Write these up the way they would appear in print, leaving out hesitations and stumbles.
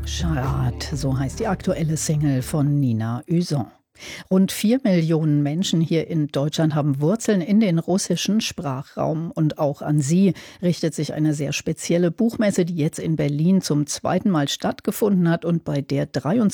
Charat, so heißt die aktuelle Single von Nina Üson. Rund 4 Millionen Menschen hier in Deutschland haben Wurzeln in den russischen Sprachraum. Und auch an sie richtet sich eine sehr spezielle Buchmesse, die jetzt in Berlin zum zweiten Mal stattgefunden hat und bei der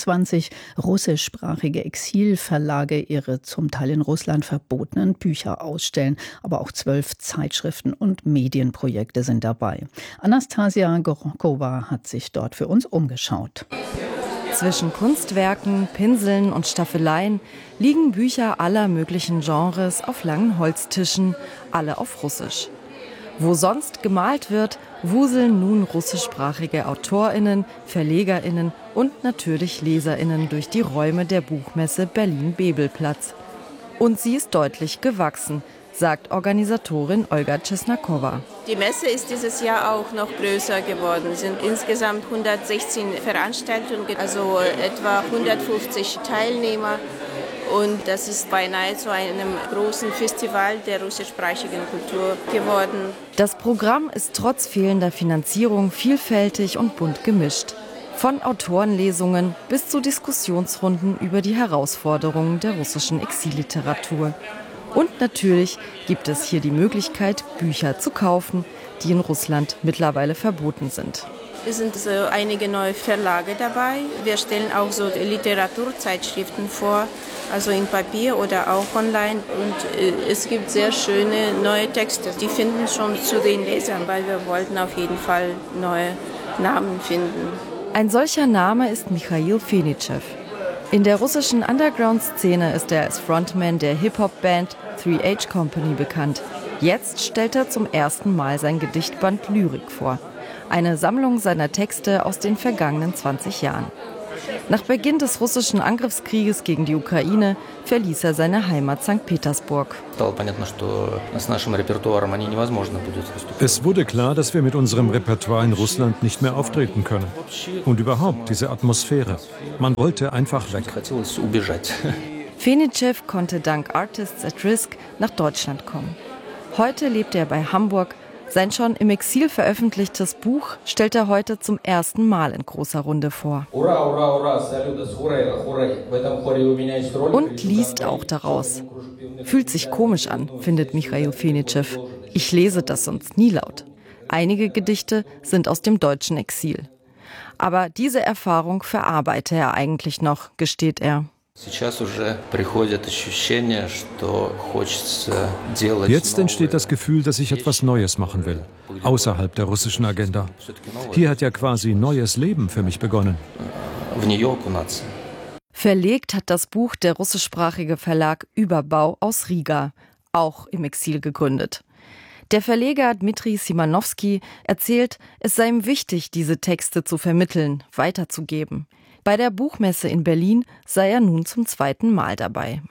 23 russischsprachige Exilverlage ihre zum Teil in Russland verbotenen Bücher ausstellen. Aber auch 12 Zeitschriften und Medienprojekte sind dabei. Anastasia Goronkova hat sich dort für uns umgeschaut. Zwischen Kunstwerken, Pinseln und Staffeleien liegen Bücher aller möglichen Genres auf langen Holztischen, alle auf Russisch. Wo sonst gemalt wird, wuseln nun russischsprachige AutorInnen, VerlegerInnen und natürlich LeserInnen durch die Räume der Buchmesse Berlin-Bebelplatz. Und sie ist deutlich gewachsen, sagt Organisatorin Olga Czesnakowa. Die Messe ist dieses Jahr auch noch größer geworden. Es sind insgesamt 116 Veranstaltungen, also etwa 150 Teilnehmer. Und das ist beinahe zu einem großen Festival der russischsprachigen Kultur geworden. Das Programm ist trotz fehlender Finanzierung vielfältig und bunt gemischt. Von Autorenlesungen bis zu Diskussionsrunden über die Herausforderungen der russischen Exilliteratur. Und natürlich gibt es hier die Möglichkeit, Bücher zu kaufen, die in Russland mittlerweile verboten sind. Es sind so einige neue Verlage dabei. Wir stellen auch so Literaturzeitschriften vor, also in Papier oder auch online. Und es gibt sehr schöne neue Texte. Die finden schon zu den Lesern, weil wir wollten auf jeden Fall neue Namen finden. Ein solcher Name ist Michail Fenischew. In der russischen Underground-Szene ist er als Frontman der Hip-Hop-Band 3H Company bekannt. Jetzt stellt er zum ersten Mal sein Gedichtband Lyrik vor. Eine Sammlung seiner Texte aus den vergangenen 20 Jahren. Nach Beginn des russischen Angriffskrieges gegen die Ukraine verließ er seine Heimat St. Petersburg. Es wurde klar, dass wir mit unserem Repertoire in Russland nicht mehr auftreten können. Und überhaupt diese Atmosphäre. Man wollte einfach weg. Fenischew konnte dank Artists at Risk nach Deutschland kommen. Heute lebt er bei Hamburg. Sein schon im Exil veröffentlichtes Buch stellt er heute zum ersten Mal in großer Runde vor. Und liest auch daraus. Fühlt sich komisch an, findet Michail Fenischew. Ich lese das sonst nie laut. Einige Gedichte sind aus dem deutschen Exil. Aber diese Erfahrung verarbeite er eigentlich noch, gesteht er. Jetzt entsteht das Gefühl, dass ich etwas Neues machen will, außerhalb der russischen Agenda. Hier hat ja quasi neues Leben für mich begonnen. Verlegt hat das Buch der russischsprachige Verlag Überbau aus Riga, auch im Exil gegründet. Der Verleger Dmitri Simanowski erzählt, es sei ihm wichtig, diese Texte zu vermitteln, weiterzugeben. Bei der Buchmesse in Berlin sei er nun zum zweiten Mal dabei.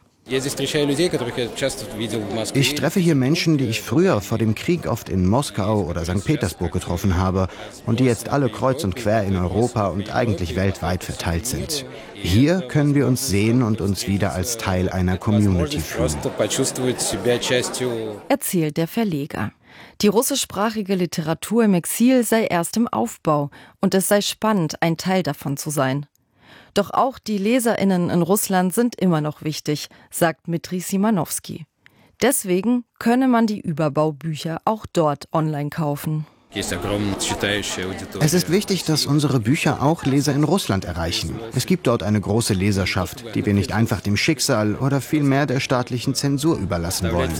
Ich treffe hier Menschen, die ich früher vor dem Krieg oft in Moskau oder St. Petersburg getroffen habe und die jetzt alle kreuz und quer in Europa und eigentlich weltweit verteilt sind. Hier können wir uns sehen und uns wieder als Teil einer Community fühlen, erzählt der Verleger. Die russischsprachige Literatur im Exil sei erst im Aufbau und es sei spannend, ein Teil davon zu sein. Doch auch die LeserInnen in Russland sind immer noch wichtig, sagt Dmitri Simanowski. Deswegen könne man die Überbaubücher auch dort online kaufen. Es ist wichtig, dass unsere Bücher auch Leser in Russland erreichen. Es gibt dort eine große Leserschaft, die wir nicht einfach dem Schicksal oder vielmehr der staatlichen Zensur überlassen wollen.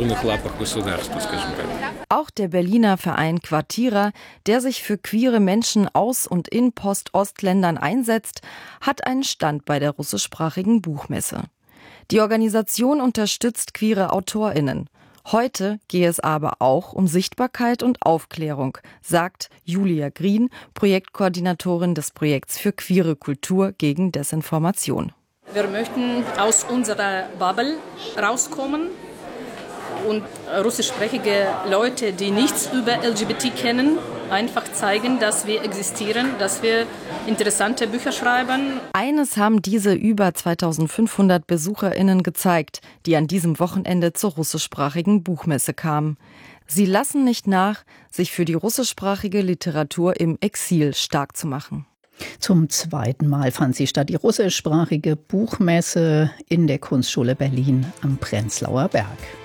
Auch der Berliner Verein Quartira, der sich für queere Menschen aus und in Post-Ost-Ländern einsetzt, hat einen Stand bei der russischsprachigen Buchmesse. Die Organisation unterstützt queere AutorInnen. Heute gehe es aber auch um Sichtbarkeit und Aufklärung, sagt Julia Green, Projektkoordinatorin des Projekts für queere Kultur gegen Desinformation. Wir möchten aus unserer Bubble rauskommen und russischsprachige Leute, die nichts über LGBT kennen, einfach zeigen, dass wir existieren, dass wir interessante Bücher schreiben. Eines haben diese über 2500 BesucherInnen gezeigt, die an diesem Wochenende zur russischsprachigen Buchmesse kamen. Sie lassen nicht nach, sich für die russischsprachige Literatur im Exil stark zu machen. Zum zweiten Mal fand sie statt, die russischsprachige Buchmesse in der Kunstschule Berlin am Prenzlauer Berg.